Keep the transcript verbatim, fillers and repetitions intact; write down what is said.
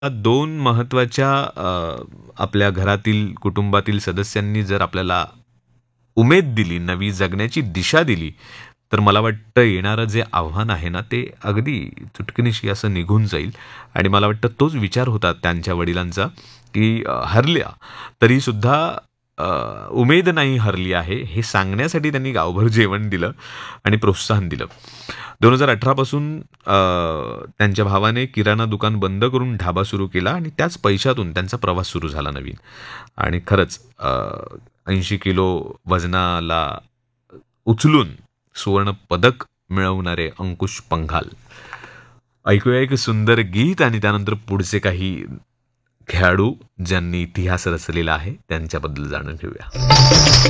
दोन महत्त्वाच्या अ, आपल्या घरातील, कुटुंबातील सदस्यांनी जर आपल्याला उमेद दिली, नवी जगण्याची दिशा दिली, तर मला वाटतं येणारं जे आव्हान आहे ना, ते अगदी चुटकीनिशी असं निघून जाईल आणि मला वाटतं तोच विचार होता त्यांच्या वडिलांचा, की अ, हरल्या तरीसुद्धा अ, उमेद नाही हरली आहे, हे सांगण्यासाठी त्यांनी गावभर जेवण दिलं आणि प्रोत्साहन दिलं. दोन हजार अठरा पासून अ, त्यांच्या भावाने किराणा दुकान बंद करून ढाबा सुरू केला आणि त्याच पैशातून त्यांचा प्रवास सुरू झाला नवीन. आणि खरंच अ, ऐंशी किलो वजनाला उचलून सुवर्ण पदक मिळवणारे अंकुश पंघाल. ऐकूया एक सुंदर गीत आणि त्यानंतर पुढचे काही खेळाडू ज्यांनी इतिहास रचलेला आहे त्यांच्याबद्दल जाणून घेऊया.